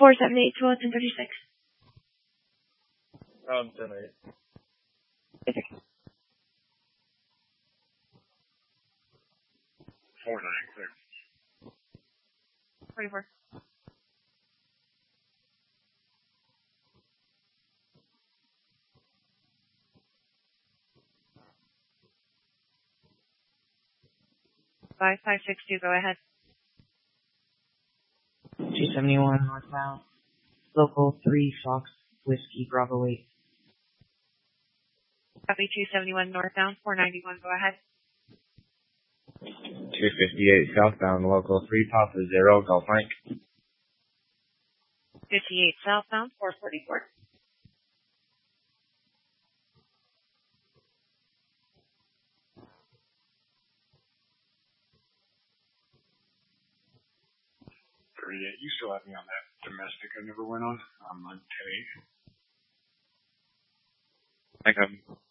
478 to 1036. 10-8. Okay. 496. 44. Five 562. Go ahead. 271 northbound. Local 3 Fox Whiskey Bravo 8. Copy 271 northbound. 491. Go ahead. 258 southbound, local 3 Papa 0, Gulf Mike. 58 southbound. 444. You still have me on that domestic I never went on? I'm on 10-8. I got